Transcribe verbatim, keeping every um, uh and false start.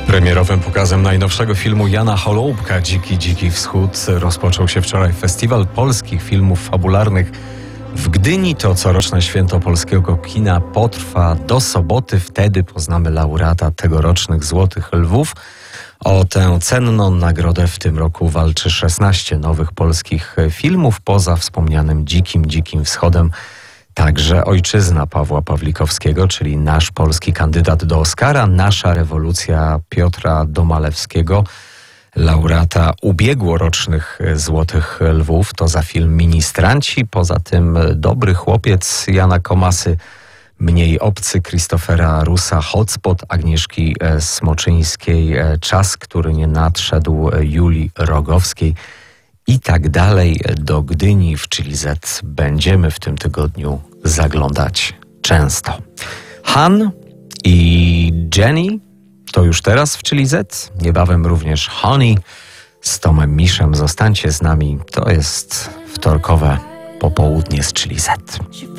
Premierowym pokazem najnowszego filmu Jana Holoubka Dziki, Dziki Wschód rozpoczął się wczoraj Festiwal Polskich Filmów Fabularnych w Gdyni. To coroczne święto polskiego kina potrwa do soboty. Wtedy poznamy laureata tegorocznych Złotych Lwów. O tę cenną nagrodę w tym roku walczy szesnaście nowych polskich filmów. Poza wspomnianym Dzikim, Dzikim Wschodem także Ojczyzna Pawła Pawlikowskiego, czyli nasz polski kandydat do Oscara, Nasza rewolucja Piotra Domalewskiego, laureata ubiegłorocznych Złotych Lwów. To za film Ministranci. Poza tym Dobry chłopiec Jana Komasy, Mniej obcy Christophera Russa, Hotspot Agnieszki Smoczyńskiej, Czas, który nie nadszedł Julii Rogowskiej i tak dalej. Do Gdyni w Chili Z będziemy w tym tygodniu zaglądać często. Han i Jenny to już teraz w Chili Z, niebawem również Honey z Tomem Miszem. Zostańcie z nami, to jest wtorkowe popołudnie z Chili Z.